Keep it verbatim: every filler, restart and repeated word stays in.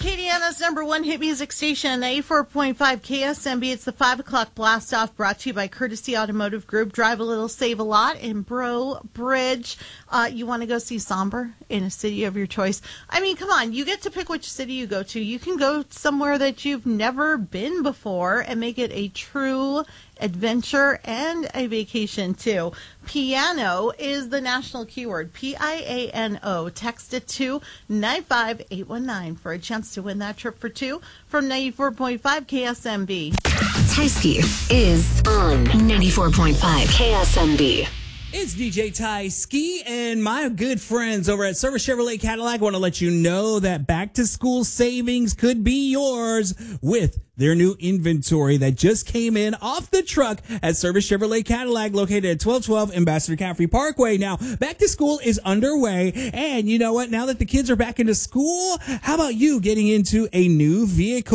Acadiana's number one hit music station, ninety-four point five K S M B. It's the five o'clock blast off brought to you by Courtesy Automotive Group. Drive a little, save a lot in Bro Bridge. Uh, you want to go see Somber in a city of your choice? I mean, come on. You get to pick which city you go to. You can go somewhere that you've never been before and make it a true adventure and a vacation too. Piano is the national keyword. P I A N O. Text it to nine five eight one nine for a chance to win that trip for two from ninety-four point five K S M B. Tyski is on ninety-four point five K S M B. It's D J Ty Ski and my good friends over at Service Chevrolet Cadillac want to let you know that back to school savings could be yours with their new inventory that just came in off the truck at Service Chevrolet Cadillac located at twelve twelve Ambassador Caffrey Parkway. Now, back to school is underway, and you know what? Now that the kids are back into school, how about you getting into a new vehicle?